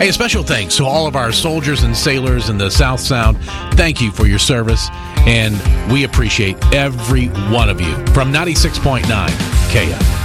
Hey, a special thanks to all of our soldiers and sailors in the South Sound. Thank you for your service, and we appreciate every one of you. From 96.9 KF.